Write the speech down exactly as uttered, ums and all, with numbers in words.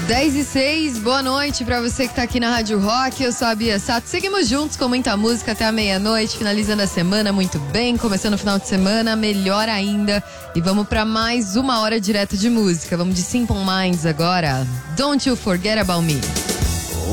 dez e seis, boa noite pra você que tá aqui na Rádio Rock. Eu sou a Bia Sato. Seguimos juntos com muita música até a meia-noite, finalizando a semana muito bem, começando o final de semana, melhor ainda. E vamos pra mais uma hora direto de música. Vamos de Simple Minds agora. Don't You Forget About Me.